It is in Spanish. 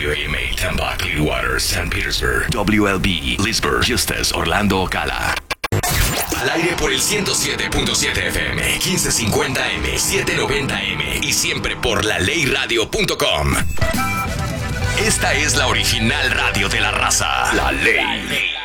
WAMA, Tampa, Clearwater, St. Petersburg. WLB, Leesburg, Justus, Orlando, Ocala. Al aire por el 107.7 FM, 1550M, 790M y siempre por laleyradio.com. Esta es la original radio de la raza. La Ley.